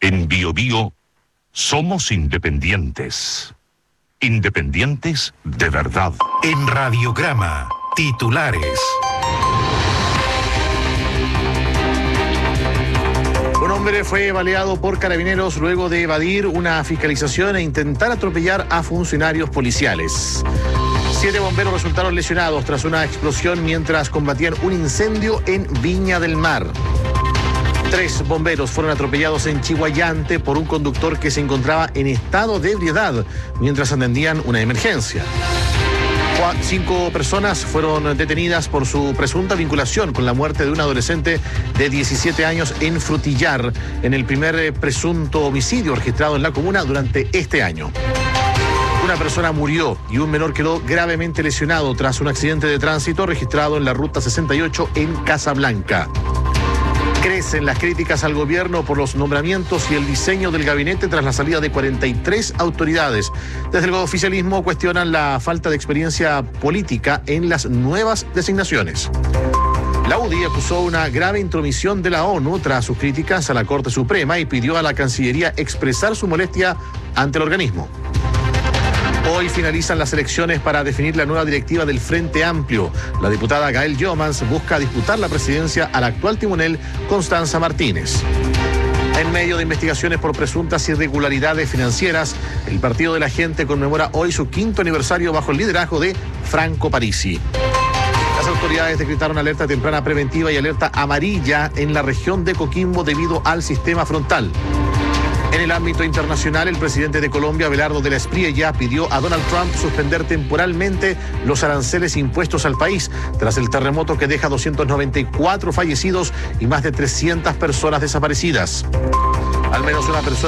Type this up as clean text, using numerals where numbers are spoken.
En BioBio somos independientes. Independientes de verdad. En Radiograma, titulares. Un hombre fue baleado por carabineros luego de evadir una fiscalización e intentar atropellar a funcionarios policiales. 7 bomberos resultaron lesionados tras una explosión mientras combatían un incendio en Viña del Mar. 3 bomberos fueron atropellados en Chihuayante por un conductor que se encontraba en estado de ebriedad mientras atendían una emergencia. 5 personas fueron detenidas por su presunta vinculación con la muerte de un adolescente de 17 años en Frutillar, en el primer presunto homicidio registrado en la comuna durante este año. Una persona murió y un menor quedó gravemente lesionado tras un accidente de tránsito registrado en la Ruta 68 en Casablanca. Crecen las críticas al gobierno por los nombramientos y el diseño del gabinete tras la salida de 43 autoridades. Desde el oficialismo cuestionan la falta de experiencia política en las nuevas designaciones. La UDI acusó una grave intromisión de la ONU tras sus críticas a la Corte Suprema y pidió a la Cancillería expresar su molestia ante el organismo. Hoy finalizan las elecciones para definir la nueva directiva del Frente Amplio. La diputada Gael Jomans busca disputar la presidencia al actual timonel Constanza Martínez. En medio de investigaciones por presuntas irregularidades financieras, el Partido de la Gente conmemora hoy su 5º aniversario bajo el liderazgo de Franco Parisi. Las autoridades decretaron alerta temprana preventiva y alerta amarilla en la región de Coquimbo debido al sistema frontal. En el ámbito internacional, el presidente de Colombia, Abelardo de la Espriella, pidió a Donald Trump suspender temporalmente los aranceles impuestos al país tras el terremoto que deja 294 fallecidos y más de 300 personas desaparecidas. Al menos una persona